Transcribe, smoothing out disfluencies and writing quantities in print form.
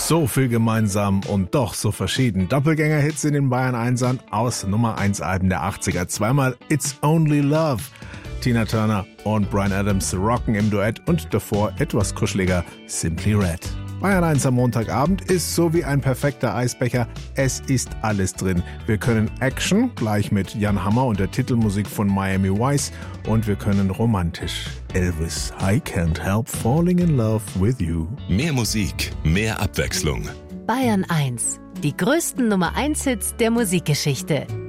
So viel gemeinsam und doch so verschieden. Doppelgänger-Hits in den Bayern 1ern aus Nummer 1 Alben der 80er. Zweimal It's Only Love. Tina Turner und Bryan Adams rocken im Duett und davor etwas kuscheliger Simply Red. Bayern 1 am Montagabend ist so wie ein perfekter Eisbecher. Es ist alles drin. Wir können Action, gleich mit Jan Hammer und der Titelmusik von Miami Vice. Und wir können romantisch. Elvis, I can't help falling in love with you. Mehr Musik, mehr Abwechslung. Bayern 1, die größten Nummer 1 Hits der Musikgeschichte.